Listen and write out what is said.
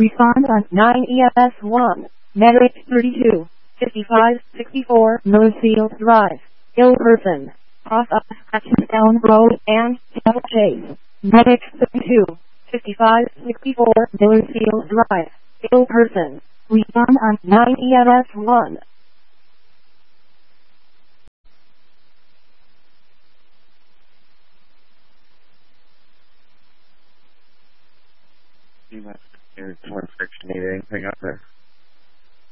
Respond on 9ES1. Medic 32, 55, 64 Millerfield Drive, ill person. Cross up Hutchinstown Road and Devil Chase. Medic 32, 55, 64 Millerfield Drive, ill person. Respond on 9ES1. You must hear more friction. Need anything up there?